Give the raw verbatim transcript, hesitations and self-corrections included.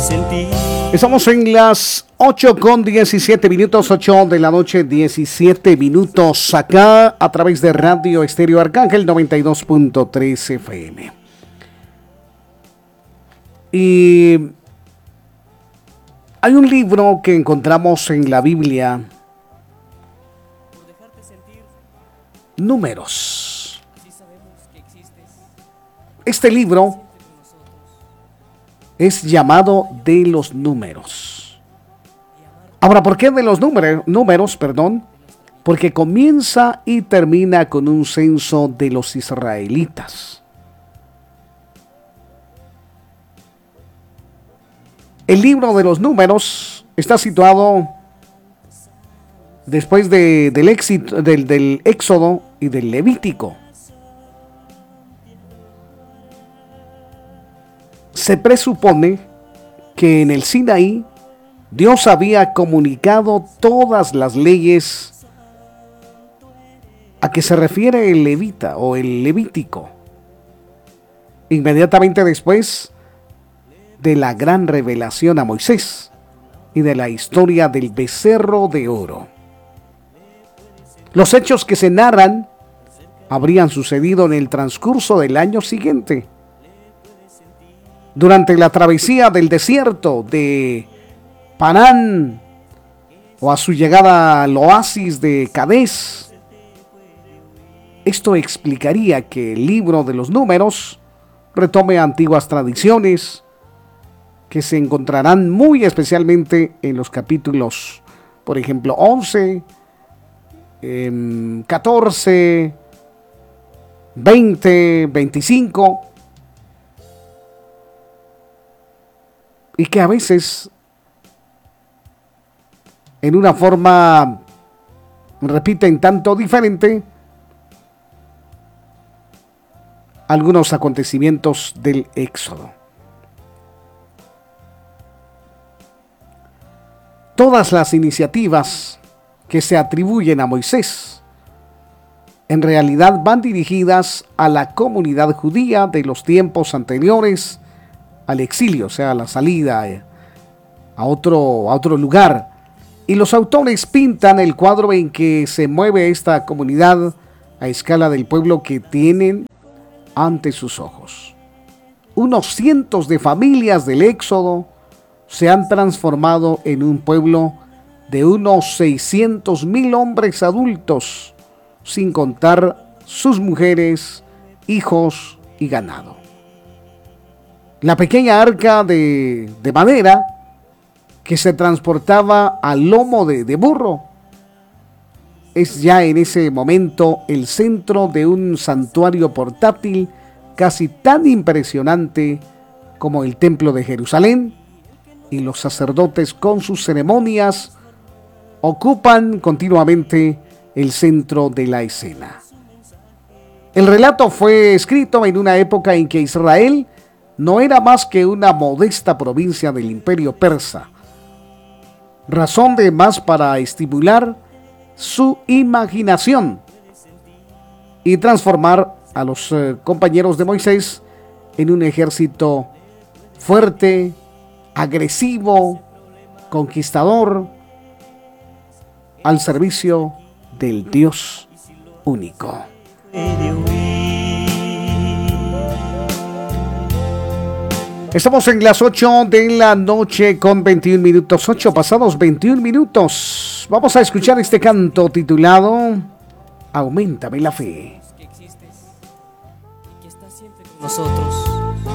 sentir. Estamos en las ocho con diecisiete minutos, ocho de la noche, diecisiete minutos, acá a través de Radio Estéreo Arcángel noventa y dos punto tres F M. Y hay un libro que encontramos en la Biblia, Números. Este libro es llamado de los números. Ahora, ¿por qué de los número, números? Perdón, porque comienza y termina con un censo de los israelitas. El libro de los números está situado después de, del, éxito, del, del Éxodo y del Levítico. Se presupone que en el Sinaí Dios había comunicado todas las leyes a que se refiere el levita o el levítico. Inmediatamente después de la gran revelación a Moisés y de la historia del becerro de oro. Los hechos que se narran habrían sucedido en el transcurso del año siguiente. Durante la travesía del desierto de Parán o a su llegada al oasis de Cadés. Esto explicaría que el libro de los números retome antiguas tradiciones que se encontrarán muy especialmente en los capítulos, por ejemplo, once, catorce, veinte, veinticinco, y que a veces, en una forma, repiten tanto diferente algunos acontecimientos del Éxodo. Todas las iniciativas que se atribuyen a Moisés en realidad van dirigidas a la comunidad judía de los tiempos anteriores al exilio, o sea, a la salida a otro, a otro lugar. Y los autores pintan el cuadro en que se mueve esta comunidad a escala del pueblo que tienen ante sus ojos. Unos cientos de familias del Éxodo se han transformado en un pueblo de unos seiscientos mil hombres adultos, sin contar sus mujeres, hijos y ganado. La pequeña arca de, de madera que se transportaba al lomo de, de burro es ya en ese momento el centro de un santuario portátil casi tan impresionante como el templo de Jerusalén, y los sacerdotes con sus ceremonias ocupan continuamente el centro de la escena. El relato fue escrito en una época en que Israel no era más que una modesta provincia del imperio persa, razón de más para estimular su imaginación y transformar a los eh, compañeros de Moisés en un ejército fuerte, agresivo, conquistador, al servicio del Dios único. Estamos en las ocho de la noche con veintiún minutos, ocho pasados veintiún minutos. Vamos a escuchar este canto titulado Auméntame la fe. Que existes y que estás siempre con nosotros.